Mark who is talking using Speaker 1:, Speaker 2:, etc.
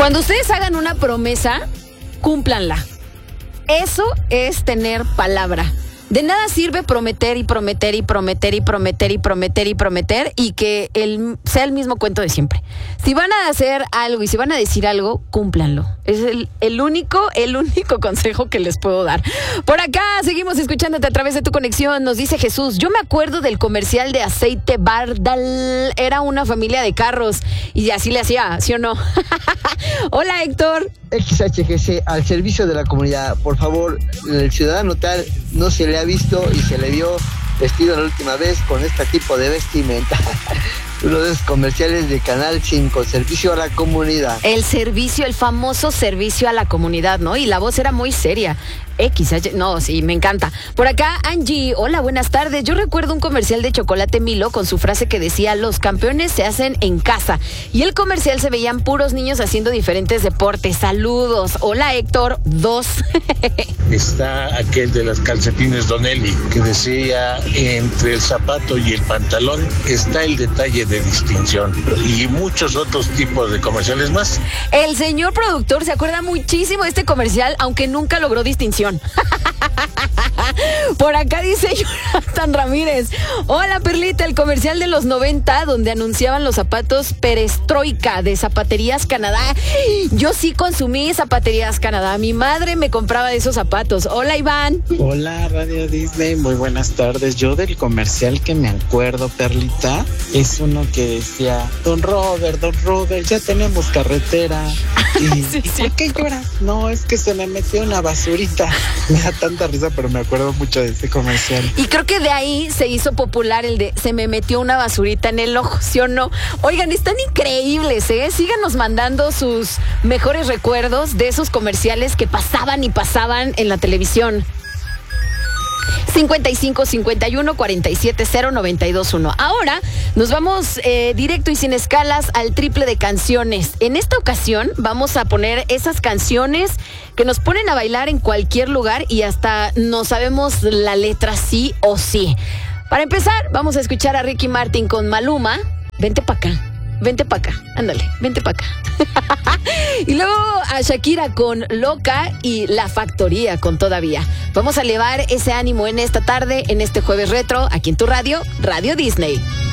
Speaker 1: Cuando ustedes hagan una promesa, cúmplanla. Eso es tener palabra. De nada sirve prometer y prometer y prometer y prometer y prometer y prometer y que sea el mismo cuento de siempre. Si van a hacer algo y si van a decir algo, cúmplanlo. Es el único consejo que les puedo dar. Por acá seguimos escuchándote a través de tu conexión. Nos dice Jesús, yo me acuerdo del comercial de aceite Bardal. Era una familia de carros y así le hacía, ¿sí o no? Hola, Héctor.
Speaker 2: XHGC, al servicio de la comunidad. Por favor, el ciudadano tal no se le ha visto y se le vio vestido la última vez con este tipo de vestimenta. Uno de los comerciales de Canal 5, servicio a la comunidad.
Speaker 1: El famoso servicio a la comunidad, ¿no? Y la voz era muy seria. No, sí, me encanta. Por acá, Angie, hola, buenas tardes. Yo recuerdo un comercial de Chocolate Milo con su frase que decía, los campeones se hacen en casa. Y el comercial se veían puros niños haciendo diferentes deportes. Saludos. Hola, Héctor. 2.
Speaker 3: Está aquel de las calcetines Donelli, que decía, entre el zapato y el pantalón está el detalle de distinción. Y muchos otros tipos de comerciales más.
Speaker 1: El señor productor se acuerda muchísimo de este comercial, aunque nunca logró distinción. Por acá dice Jonathan Ramírez, hola Perlita, el comercial de los 90 donde anunciaban los zapatos Perestroika de Zapaterías Canadá. Yo sí consumí Zapaterías Canadá, mi madre me compraba de esos zapatos. Hola Iván.
Speaker 4: Hola Radio Disney, muy buenas tardes. Yo del comercial que me acuerdo, Perlita, es uno que decía, Don Robert, ya tenemos carretera. Y,
Speaker 1: sí,
Speaker 4: ¿por qué lloras? No, es que se me metió una basurita. Me da tanta risa, pero me acuerdo mucho de ese comercial.
Speaker 1: Y creo que de ahí se hizo popular el de se me metió una basurita en el ojo, ¿sí o no? Oigan, están increíbles, ¿eh? Síganos mandando sus mejores recuerdos de esos comerciales que pasaban y pasaban en la televisión. 55 51 47 0 92 1. Ahora nos vamos directo y sin escalas al triple de canciones. En esta ocasión vamos a poner esas canciones que nos ponen a bailar en cualquier lugar y hasta no sabemos la letra sí o sí. Para empezar, vamos a escuchar a Ricky Martin con Maluma. Vente pa' acá, ándale, vente pa' acá. Y luego a Shakira con Loca y La Factoría con Todavía. Vamos a elevar ese ánimo en esta tarde, en este jueves retro, aquí en tu radio, Radio Disney.